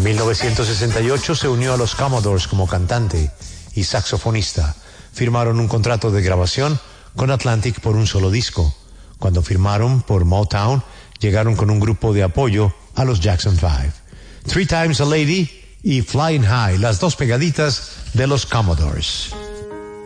1968 se unió a los Commodores como cantante y saxofonista. Firmaron un contrato de grabación con Atlantic por un solo disco. Cuando firmaron por Motown, llegaron con un grupo de apoyo a los Jackson 5. Three Times a Lady y Flying High, las dos pegaditas de los Commodores.